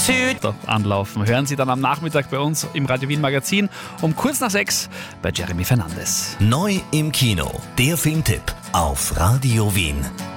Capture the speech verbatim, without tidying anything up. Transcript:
Süd. Anlaufen. Hören Sie dann am Nachmittag bei uns im Radio Wien Magazin um kurz nach sechs bei Jeremy Fernandes. Neu im Kino. Der Filmtipp auf Radio Wien.